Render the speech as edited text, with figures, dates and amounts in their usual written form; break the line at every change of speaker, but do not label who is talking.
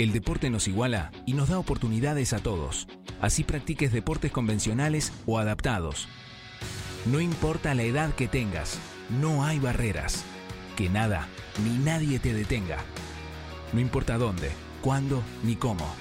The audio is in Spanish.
El deporte nos iguala y nos da oportunidades a todos. Así practiques deportes convencionales o adaptados. No importa la edad que tengas, no hay barreras. Que nada ni nadie te detenga. No importa dónde, cuándo ni cómo.